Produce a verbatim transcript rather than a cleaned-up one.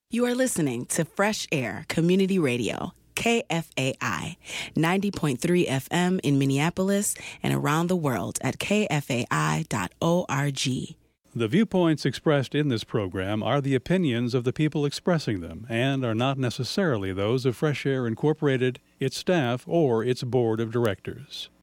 You are listening to Fresh Air Community Radio, K F A I, ninety point three F M in Minneapolis and around the world at k f a i dot org. The viewpoints expressed in this program are the opinions of the people expressing them and are not necessarily those of Fresh Air Incorporated, its staff, or its board of directors.